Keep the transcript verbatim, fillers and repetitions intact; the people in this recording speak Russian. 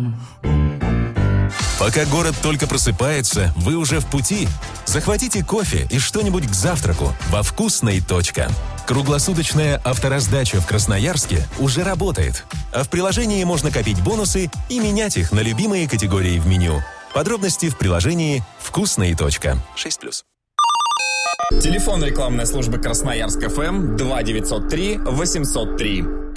Пока город только просыпается, вы уже в пути. Захватите кофе и что-нибудь к завтраку во «Вкусной. Точка». Круглосуточная автораздача в Красноярске уже работает. А в приложении можно копить бонусы и менять их на любимые категории в меню. Подробности в приложении «Вкусной. Точка». шесть плюс. Телефон рекламной службы Красноярск ФМ два девятьсот три восемьсот три.